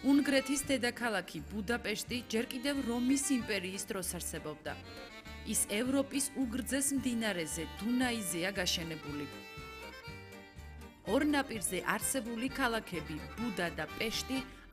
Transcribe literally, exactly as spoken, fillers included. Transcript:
უნგრეთის დედაქალაქი ბუდაპეშტი ჯერ კიდევ რომის იმპერიის დროს არსებობდა. ის ევროპის უგრძეს მდინარეზე დუნაიზეა გაშენებული. ორ ნაპირზე არსებული ქალაქები ბუდა და პეშტი